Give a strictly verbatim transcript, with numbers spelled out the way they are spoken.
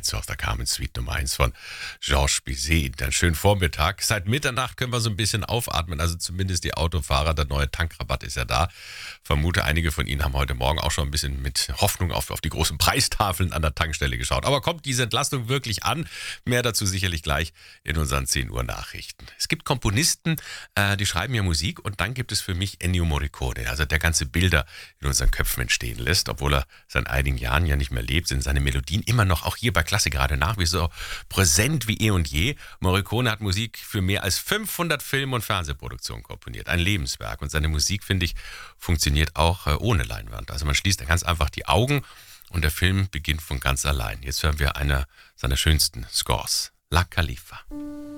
Pirates of the Carmen Suite Nummer eins von Georges Bizet. Einen schönen Vormittag. Seit Mitternacht können wir so ein bisschen aufatmen, also zumindest die Autofahrer. Der neue Tankrabatt ist ja da. Vermute, einige von Ihnen haben heute Morgen auch schon ein bisschen mit Hoffnung auf, auf die großen Preistafeln an der Tankstelle geschaut. Aber kommt diese Entlastung wirklich an? Mehr dazu sicherlich gleich in unseren zehn Uhr Nachrichten. Es gibt Komponisten, äh, die schreiben ja Musik, und dann gibt es für mich Ennio Morricone, also der ganze Bilder in unseren Köpfen entstehen lässt. Obwohl er seit einigen Jahren ja nicht mehr lebt, sind seine Melodien immer noch, auch hier bei Klassik gerade nach wie so präsent wie eh und je. Morricone hat Musik für mehr als fünfhundert Film- und Fernsehproduktionen komponiert. Ein Lebenswerk. Und seine Musik, finde ich, funktioniert auch äh, ohne Leinwand. Also man schließt ganz einfach die Augen und der Film beginnt von ganz allein. Jetzt hören wir einer seiner schönsten Scores, La Khalifa.